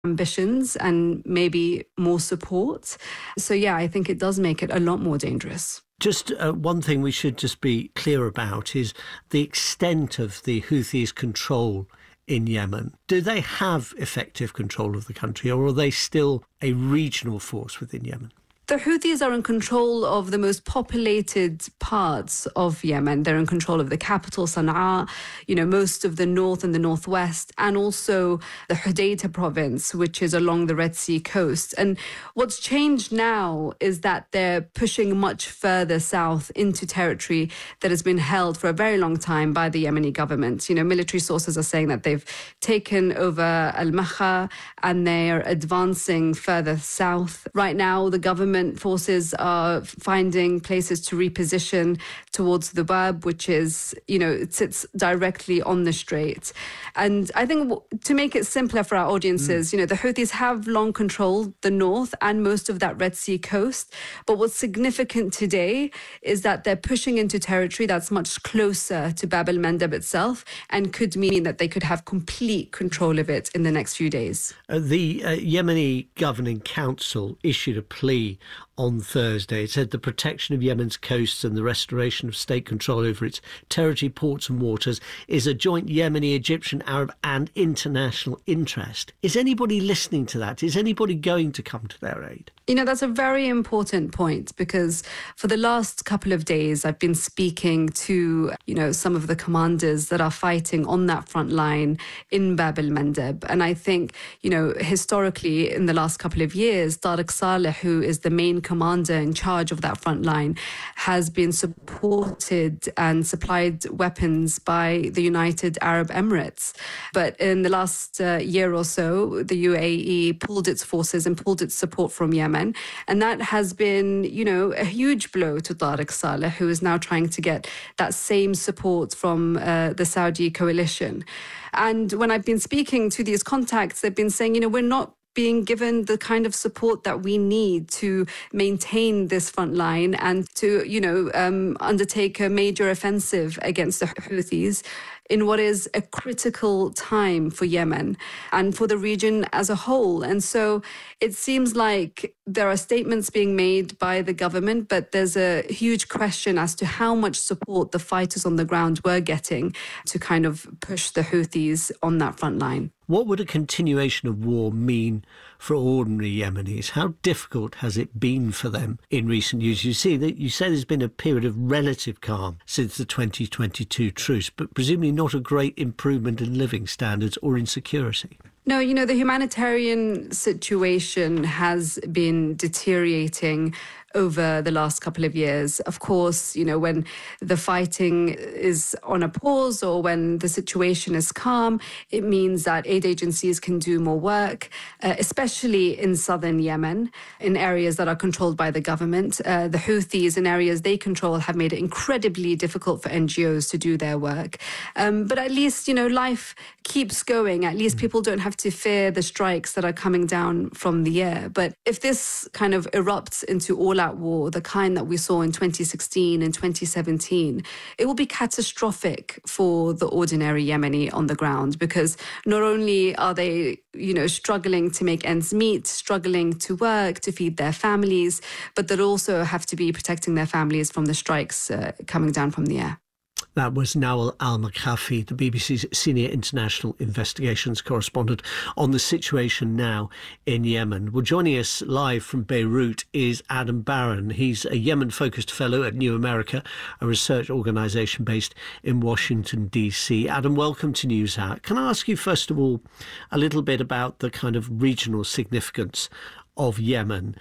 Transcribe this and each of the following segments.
ambitions and maybe more support. So, yeah, I think it does make it a lot more dangerous. Just one thing we should just be clear about is the extent of the Houthis' control in Yemen. Do they have effective control of the country, or are they still a regional force within Yemen? The Houthis are in control of the most populated parts of Yemen. They're in control of the capital, Sana'a, most of the north and the northwest, and also the Hodeidah province, which is along the Red Sea coast. And what's changed now is that they're pushing much further south into territory that has been held for a very long time by the Yemeni government. Military sources are saying that they've taken over Al-Makha and they're advancing further south. Right now, the government forces are finding places to reposition towards the Bab, which is, it sits directly on the strait. And I think to make it simpler for our audiences, the Houthis have long controlled the north and most of that Red Sea coast. But what's significant today is that they're pushing into territory that's much closer to Bab el-Mandeb itself and could mean that they could have complete control of it in the next few days. The Yemeni Governing Council issued a plea on Thursday. It said the protection of Yemen's coasts and the restoration of state control over its territory, ports and waters is a joint Yemeni, Egyptian, Arab and international interest. Is anybody listening to that? Is anybody going to come to their aid? That's a very important point because for the last couple of days, I've been speaking to, some of the commanders that are fighting on that front line in Bab el-Mandeb. And I think, historically, in the last couple of years, Tariq Saleh, who is the main commander in charge of that front line, has been supported and supplied weapons by the United Arab Emirates. But in the last year or so, the UAE pulled its forces and pulled its support from Yemen. And that has been, a huge blow to Tariq Saleh, who is now trying to get that same support from the Saudi coalition. And when I've been speaking to these contacts, they've been saying, we're not being given the kind of support that we need to maintain this front line and to, undertake a major offensive against the Houthis in what is a critical time for Yemen and for the region as a whole. And so it seems like there are statements being made by the government, but there's a huge question as to how much support the fighters on the ground were getting to kind of push the Houthis on that front line. What would a continuation of war mean for ordinary Yemenis? How difficult has it been for them in recent years? You say there's been a period of relative calm since the 2022 truce, but presumably not a great improvement in living standards or in security. No, the humanitarian situation has been deteriorating over the last couple of years. Of course, when the fighting is on a pause or when the situation is calm, it means that aid agencies can do more work, especially in southern Yemen, in areas that are controlled by the government. The Houthis in areas they control have made it incredibly difficult for NGOs to do their work. But at least, life keeps going. At least people don't have to fear the strikes that are coming down from the air. But if this kind of erupts into all-out war, the kind that we saw in 2016 and 2017, it will be catastrophic for the ordinary Yemeni on the ground, because not only are they, struggling to make ends meet, struggling to work, to feed their families, but they'll also have to be protecting their families from the strikes coming down from the air. That was Nawal Al-Makhafi, the BBC's senior international investigations correspondent, on the situation now in Yemen. Well, joining us live from Beirut is Adam Barron. He's a Yemen-focused fellow at New America, a research organisation based in Washington, D.C. Adam, welcome to NewsHour. Can I ask you, first of all, a little bit about the kind of regional significance of Yemen?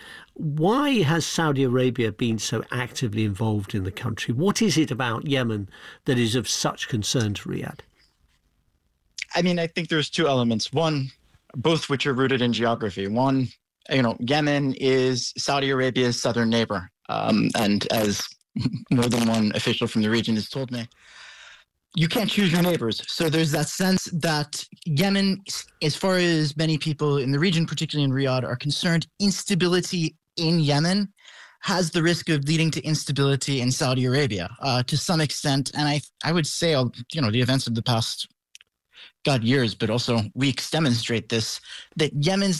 Why has Saudi Arabia been so actively involved in the country? What is it about Yemen that is of such concern to Riyadh? I think there's two elements. One, both which are rooted in geography. One, Yemen is Saudi Arabia's southern neighbor. And as more than one official from the region has told me, you can't choose your neighbors. So there's that sense that Yemen, as far as many people in the region, particularly in Riyadh, are concerned, instability in Yemen has the risk of leading to instability in Saudi Arabia to some extent. And I would say, the events of the past years, but also weeks demonstrate this, that Yemen's